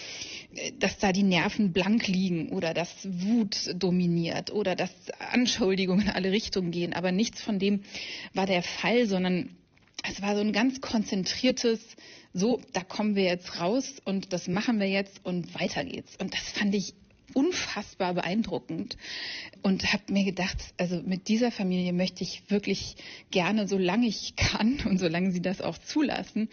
dass da die Nerven blank liegen oder dass Wut dominiert oder dass Anschuldigungen in alle Richtungen gehen. Aber nichts von dem war der Fall, sondern es war so ein ganz konzentriertes, so, da kommen wir jetzt raus und das machen wir jetzt und weiter geht's. Und das fand ich unfassbar beeindruckend und habe mir gedacht, also mit dieser Familie möchte ich wirklich gerne, solange ich kann und solange sie das auch zulassen,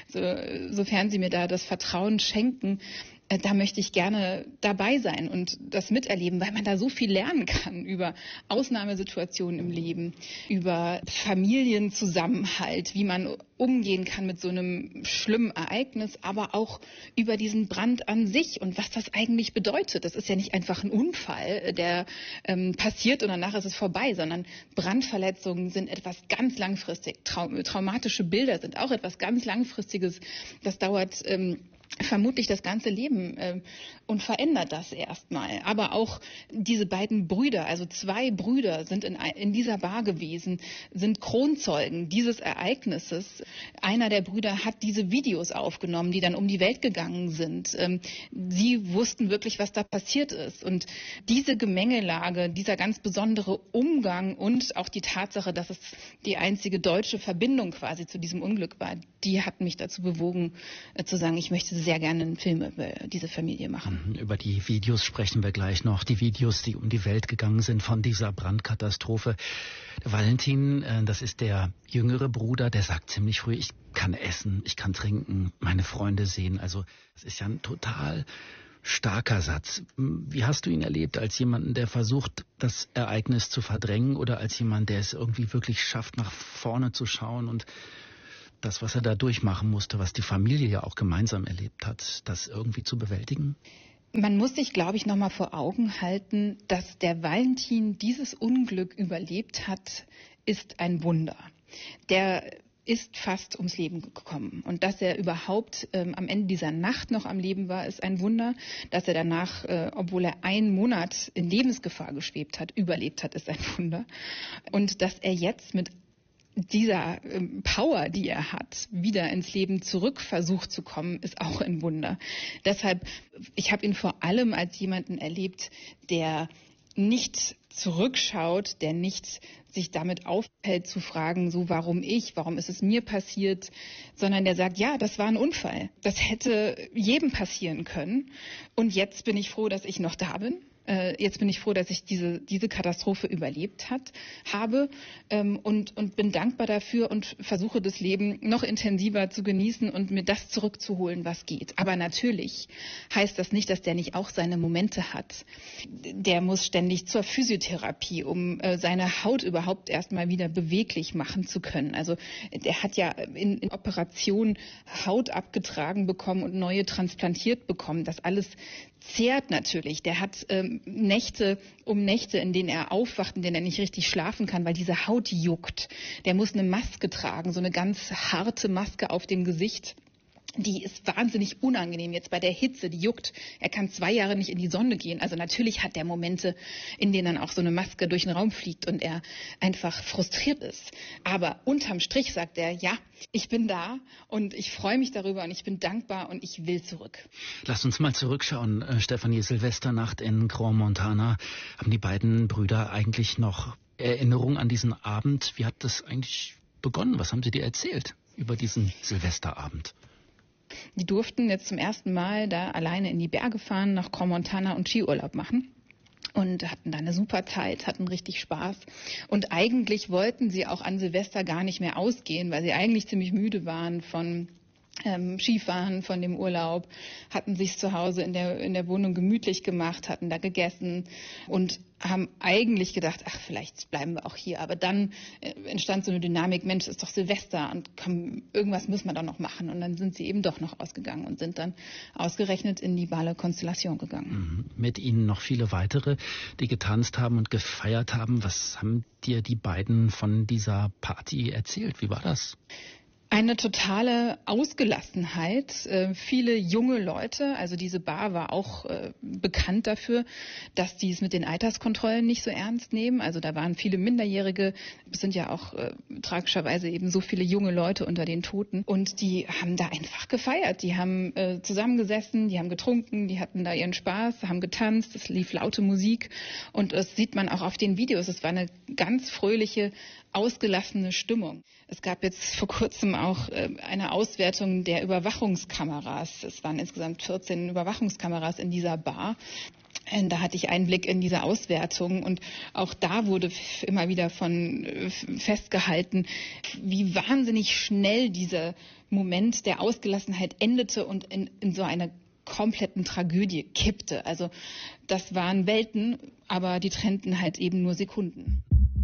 sofern sie mir da das Vertrauen schenken, da möchte ich gerne dabei sein und das miterleben, weil man da so viel lernen kann über Ausnahmesituationen im Leben, über Familienzusammenhalt, wie man umgehen kann mit so einem schlimmen Ereignis, aber auch über diesen Brand an sich und was das eigentlich bedeutet. Das ist ja nicht einfach ein Unfall, der passiert und danach ist es vorbei, sondern Brandverletzungen sind etwas ganz langfristig. Traumatische Bilder sind auch etwas ganz Langfristiges. Das dauert vermutlich das ganze Leben und verändert das erstmal. Aber auch diese beiden Brüder, also 2 Brüder sind in dieser Bar gewesen, sind Kronzeugen dieses Ereignisses. Einer der Brüder hat diese Videos aufgenommen, die dann um die Welt gegangen sind. Sie wussten wirklich, was da passiert ist. Und diese Gemengelage, dieser ganz besondere Umgang und auch die Tatsache, dass es die einzige deutsche Verbindung quasi zu diesem Unglück war, die hat mich dazu bewogen, zu sagen, ich möchte sehr gerne einen Film über diese Familie machen. Über die Videos sprechen wir gleich noch. Die Videos, die um die Welt gegangen sind von dieser Brandkatastrophe. Der Valentin, das ist der jüngere Bruder, der sagt ziemlich früh, ich kann essen, ich kann trinken, meine Freunde sehen. Also es ist ja ein total starker Satz. Wie hast du ihn erlebt als jemanden, der versucht, das Ereignis zu verdrängen oder als jemand, der es irgendwie wirklich schafft, nach vorne zu schauen und das, was er da durchmachen musste, was die Familie ja auch gemeinsam erlebt hat, das irgendwie zu bewältigen? Man muss sich, glaube ich, nochmal vor Augen halten, dass der Valentin dieses Unglück überlebt hat, ist ein Wunder. Der ist fast ums Leben gekommen. Und dass er überhaupt am Ende dieser Nacht noch am Leben war, ist ein Wunder. Dass er danach, obwohl er 1 Monat in Lebensgefahr geschwebt hat, überlebt hat, ist ein Wunder. Und dass er jetzt mit dieser Power, die er hat, wieder ins Leben zurück versucht zu kommen, ist auch ein Wunder. Deshalb, ich habe ihn vor allem als jemanden erlebt, der nicht zurückschaut, der nicht sich damit aufhält zu fragen, so warum ist es mir passiert, sondern der sagt, ja, das war ein Unfall. Das hätte jedem passieren können. Und jetzt bin ich froh, dass ich noch da bin. Jetzt bin ich froh, dass ich diese Katastrophe überlebt habe und bin dankbar dafür und versuche das Leben noch intensiver zu genießen und mir das zurückzuholen, was geht. Aber natürlich heißt das nicht, dass der nicht auch seine Momente hat. Der muss ständig zur Physiotherapie, um seine Haut überhaupt erstmal wieder beweglich machen zu können. Also der hat ja in Operationen Haut abgetragen bekommen und neue transplantiert bekommen. Das alles zehrt natürlich. Der hat Nächte, in denen er aufwacht, in denen er nicht richtig schlafen kann, weil diese Haut juckt. Der muss eine Maske tragen, so eine ganz harte Maske auf dem Gesicht. Die ist wahnsinnig unangenehm jetzt bei der Hitze, die juckt. Er kann 2 Jahre nicht in die Sonne gehen. Also natürlich hat der Momente, in denen dann auch so eine Maske durch den Raum fliegt und er einfach frustriert ist. Aber unterm Strich sagt er, ja, ich bin da und ich freue mich darüber und ich bin dankbar und ich will zurück. Lass uns mal zurückschauen, Stefanie. Silvesternacht in Crans-Montana. Haben die beiden Brüder eigentlich noch Erinnerung an diesen Abend? Wie hat das eigentlich begonnen? Was haben sie dir erzählt über diesen Silvesterabend? Die durften jetzt zum ersten Mal da alleine in die Berge fahren, nach Crans-Montana und Skiurlaub machen. Und hatten da eine super Zeit, hatten richtig Spaß. Und eigentlich wollten sie auch an Silvester gar nicht mehr ausgehen, weil sie eigentlich ziemlich müde waren von Skifahren, von dem Urlaub, hatten sich zu Hause in der Wohnung gemütlich gemacht, hatten da gegessen und haben eigentlich gedacht, ach, vielleicht bleiben wir auch hier. Aber dann entstand so eine Dynamik, Mensch, ist doch Silvester und komm, irgendwas müssen wir doch noch machen. Und dann sind sie eben doch noch ausgegangen und sind dann ausgerechnet in die Bale Constellation gegangen. Mit ihnen noch viele weitere, die getanzt haben und gefeiert haben. Was haben dir die beiden von dieser Party erzählt? Wie war das? Eine totale Ausgelassenheit, viele junge Leute, also diese Bar war auch bekannt dafür, dass die es mit den Alterskontrollen nicht so ernst nehmen. Also da waren viele Minderjährige, es sind ja auch tragischerweise eben so viele junge Leute unter den Toten und die haben da einfach gefeiert. Die haben zusammengesessen, die haben getrunken, die hatten da ihren Spaß, haben getanzt, es lief laute Musik und das sieht man auch auf den Videos. Es war eine ganz fröhliche, ausgelassene Stimmung. Es gab jetzt vor kurzem auch eine Auswertung der Überwachungskameras. Es waren insgesamt 14 Überwachungskameras in dieser Bar. Da hatte ich Einblick in diese Auswertung und auch da wurde immer wieder von festgehalten, wie wahnsinnig schnell dieser Moment der Ausgelassenheit endete und in so eine kompletten Tragödie kippte. Also das waren Welten, aber die trennten halt eben nur Sekunden.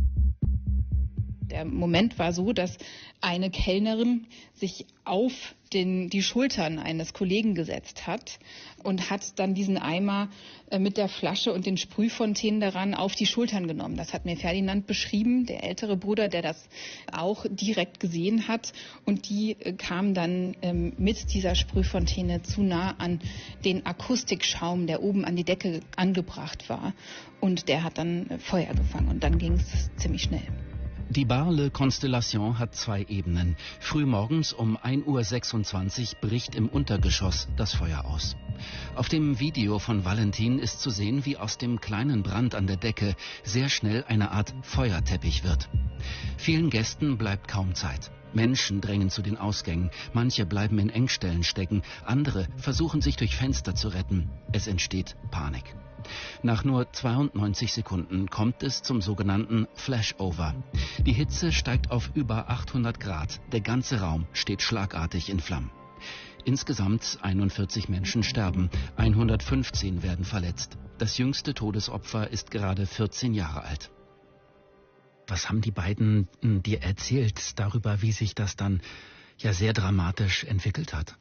Der Moment war so, dass eine Kellnerin sich auf die Schultern eines Kollegen gesetzt hat und hat dann diesen Eimer mit der Flasche und den Sprühfontänen daran auf die Schultern genommen. Das hat mir Ferdinand beschrieben, der ältere Bruder, der das auch direkt gesehen hat. Und die kam dann mit dieser Sprühfontäne zu nah an den Akustikschaum, der oben an die Decke angebracht war. Und der hat dann Feuer gefangen und dann ging es ziemlich schnell. Die Bale Constellation hat 2 Ebenen. Frühmorgens um 1:26 Uhr bricht im Untergeschoss das Feuer aus. Auf dem Video von Valentin ist zu sehen, wie aus dem kleinen Brand an der Decke sehr schnell eine Art Feuerteppich wird. Vielen Gästen bleibt kaum Zeit. Menschen drängen zu den Ausgängen, manche bleiben in Engstellen stecken, andere versuchen sich durch Fenster zu retten. Es entsteht Panik. Nach nur 92 Sekunden kommt es zum sogenannten Flashover. Die Hitze steigt auf über 800 Grad. Der ganze Raum steht schlagartig in Flammen. Insgesamt 41 Menschen sterben, 115 werden verletzt. Das jüngste Todesopfer ist gerade 14 Jahre alt. Was haben die beiden dir erzählt darüber, wie sich das dann ja sehr dramatisch entwickelt hat.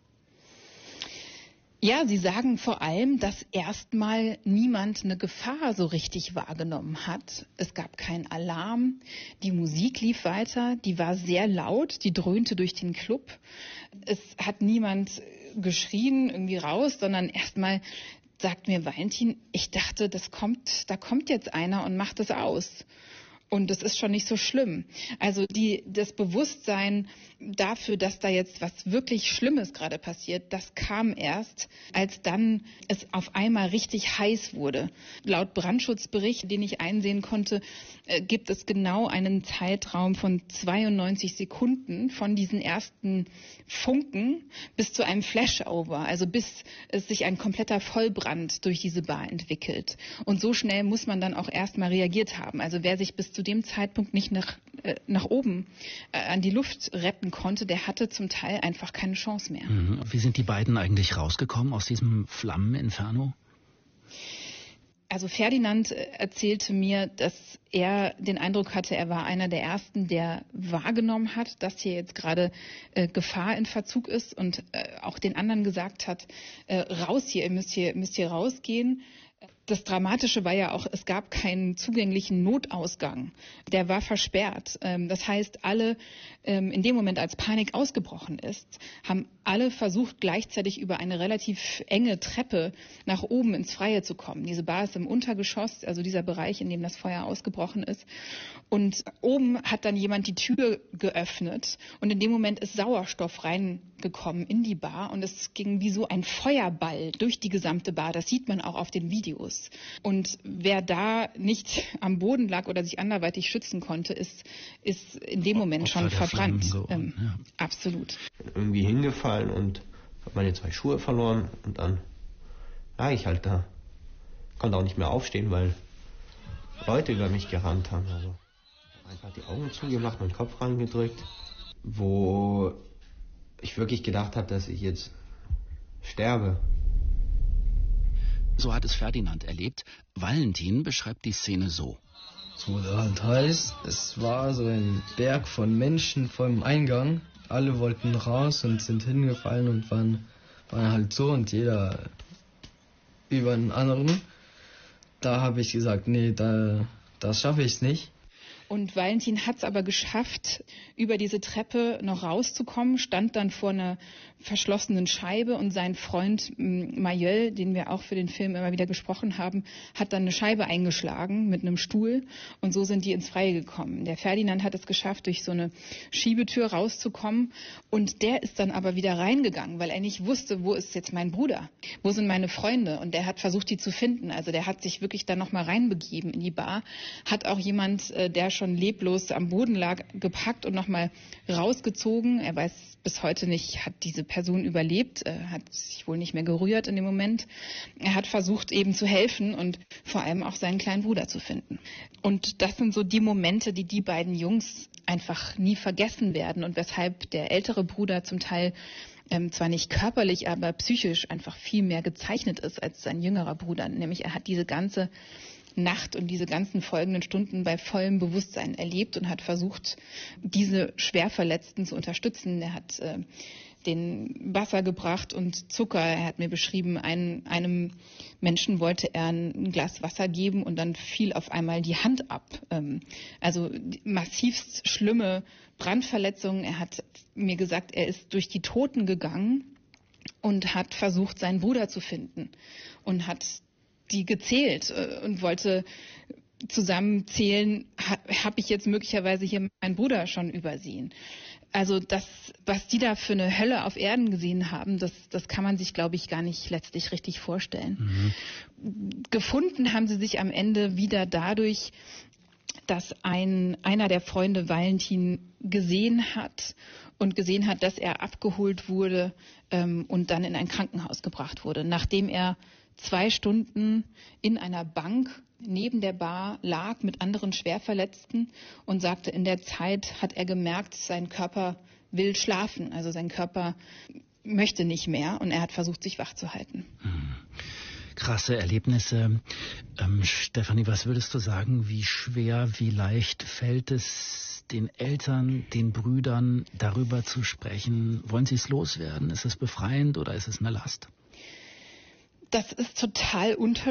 Ja, Sie sagen vor allem, dass erstmal niemand eine Gefahr so richtig wahrgenommen hat. Es gab keinen Alarm, die Musik lief weiter, die war sehr laut, die dröhnte durch den Club. Es hat niemand geschrien irgendwie raus, sondern erstmal sagt mir Valentin, ich dachte, da kommt jetzt einer und macht es aus. Und das ist schon nicht so schlimm. Also das Bewusstsein dafür, dass da jetzt was wirklich Schlimmes gerade passiert, das kam erst, als dann es auf einmal richtig heiß wurde. Laut Brandschutzbericht, den ich einsehen konnte, gibt es genau einen Zeitraum von 92 Sekunden von diesen ersten Funken bis zu einem Flashover, also bis es sich ein kompletter Vollbrand durch diese Bar entwickelt. Und so schnell muss man dann auch erstmal reagiert haben. Also wer sich bis zu dem Zeitpunkt nicht nach oben an die Luft retten konnte, der hatte zum Teil einfach keine Chance mehr. Wie sind die beiden eigentlich rausgekommen aus diesem Flammeninferno? Also Ferdinand erzählte mir, dass er den Eindruck hatte, er war einer der Ersten, der wahrgenommen hat, dass hier jetzt gerade Gefahr in Verzug ist und auch den anderen gesagt hat, raus hier, ihr müsst hier rausgehen. Das Dramatische war ja auch, es gab keinen zugänglichen Notausgang. Der war versperrt. Das heißt, alle, in dem Moment, als Panik ausgebrochen ist, haben alle versucht, gleichzeitig über eine relativ enge Treppe nach oben ins Freie zu kommen. Diese Bar ist im Untergeschoss, also dieser Bereich, in dem das Feuer ausgebrochen ist. Und oben hat dann jemand die Tür geöffnet und in dem Moment ist Sauerstoff reingekommen in die Bar und es ging wie so ein Feuerball durch die gesamte Bar. Das sieht man auch auf den Videos. Und wer da nicht am Boden lag oder sich anderweitig schützen konnte, ist in dem Moment schon verbrannt. Ja. Absolut. Irgendwie hingefallen und habe meine 2 Schuhe verloren und dann lag ich halt da. Konnte auch nicht mehr aufstehen, weil Leute über mich gerannt haben. Also einfach die Augen zugemacht, meinen Kopf reingedrückt, wo ich wirklich gedacht habe, dass ich jetzt sterbe. So hat es Ferdinand erlebt. Valentin beschreibt die Szene so. Es wurde halt heiß. Es war so ein Berg von Menschen vor dem Eingang. Alle wollten raus und sind hingefallen und waren halt so und jeder über den anderen. Da habe ich gesagt, nee, das schaffe ich nicht. Und Valentin hat es aber geschafft, über diese Treppe noch rauszukommen, stand dann vor einer verschlossenen Scheibe und sein Freund Mayel, den wir auch für den Film immer wieder gesprochen haben, hat dann eine Scheibe eingeschlagen mit einem Stuhl und so sind die ins Freie gekommen. Der Ferdinand hat es geschafft, durch so eine Schiebetür rauszukommen und der ist dann aber wieder reingegangen, weil er nicht wusste, wo ist jetzt mein Bruder, wo sind meine Freunde und der hat versucht, die zu finden. Also der hat sich wirklich dann nochmal reinbegeben in die Bar, hat auch jemand, der schon leblos am Boden lag, gepackt und nochmal rausgezogen. Er weiß bis heute nicht, hat diese Person überlebt, hat sich wohl nicht mehr gerührt in dem Moment. Er hat versucht eben zu helfen und vor allem auch seinen kleinen Bruder zu finden. Und das sind so die Momente, die beiden Jungs einfach nie vergessen werden und weshalb der ältere Bruder zum Teil zwar nicht körperlich, aber psychisch einfach viel mehr gezeichnet ist als sein jüngerer Bruder. Nämlich er hat diese ganze Nacht und diese ganzen folgenden Stunden bei vollem Bewusstsein erlebt und hat versucht, diese Schwerverletzten zu unterstützen. Er hat den Wasser gebracht und Zucker. Er hat mir beschrieben, einem Menschen wollte er ein Glas Wasser geben und dann fiel auf einmal die Hand ab. Also massivst schlimme Brandverletzungen. Er hat mir gesagt, er ist durch die Toten gegangen und hat versucht, seinen Bruder zu finden und hat die gezählt und wollte zusammenzählen, habe ich jetzt möglicherweise hier meinen Bruder schon übersehen. Also das, was die da für eine Hölle auf Erden gesehen haben, das kann man sich, glaube ich, gar nicht letztlich richtig vorstellen. Gefunden haben sie sich am Ende wieder dadurch, dass einer der Freunde Valentin gesehen hat, dass er abgeholt wurde und dann in ein Krankenhaus gebracht wurde, nachdem er 2 Stunden in einer Bank neben der Bar lag mit anderen Schwerverletzten und sagte, in der Zeit hat er gemerkt, sein Körper will schlafen, also sein Körper möchte nicht mehr und er hat versucht, sich wach zu halten. Krasse Erlebnisse. Stefanie, was würdest du sagen, wie schwer, wie leicht fällt es mit den Eltern, den Brüdern darüber zu sprechen? Wollen Sie es loswerden? Ist es befreiend oder ist es eine Last? Das ist total unterschiedlich.